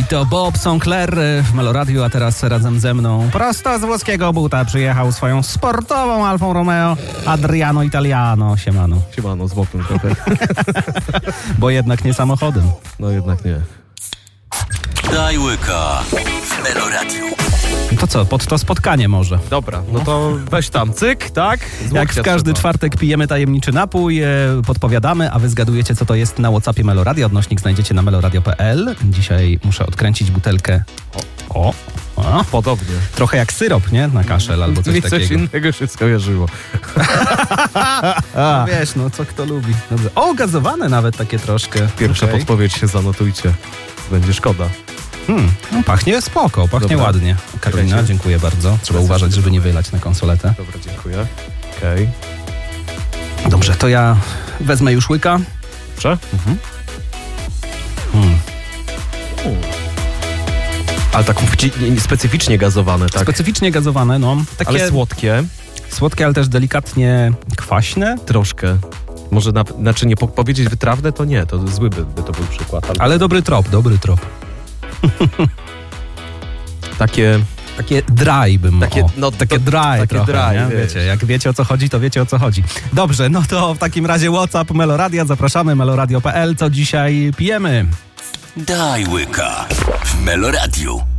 I to Bob Sinclair w Meloradiu, a teraz razem ze mną prosto z włoskiego buta przyjechał swoją sportową Alfą Romeo Adriano Italiano. Siemano. Siemano, z bokiem trochę. Bo jednak nie samochodem. No jednak nie. Daj łyka w Meloradiu. To co, pod to spotkanie może? Dobra, no to weź tam, cyk, tak? Jak w każdy czwartek pijemy tajemniczy napój, podpowiadamy, a wy zgadujecie, co to jest na WhatsAppie Meloradia. Odnośnik znajdziecie na meloradio.pl. Dzisiaj muszę odkręcić butelkę. O. Podobnie. Trochę jak syrop, nie? Na kaszel albo coś takiego. Coś innego się skojarzyło. No wiesz, no co kto lubi. Dobrze. O, gazowane nawet takie troszkę. Pierwsza podpowiedź się zanotujcie. Będzie szkoda. No, pachnie spoko, pachnie Dobra. ładnie. Karolina, Czekajcie. dziękuję bardzo. Trzeba uważać, żeby nie wylać na konsoletę. Dobra, dziękuję. Okej. Dobrze, to ja wezmę już łyka. Proszę? Ale tak specyficznie gazowane, tak? Specyficznie gazowane, no. Takie Ale słodkie. słodkie, ale też delikatnie kwaśne. Troszkę. Może, znaczy nie powiedzieć wytrawne, to nie. To zły by to był przykład. Ale dobry trop. Takie... Takie dry bym Takie, takie dry takie trochę, dry, nie? wiesz. Wiecie, jak wiecie o co chodzi, to wiecie o co chodzi. Dobrze, no to w takim razie WhatsApp Meloradia, zapraszamy meloradio.pl. Co dzisiaj pijemy? Daj łyka w Meloradiu.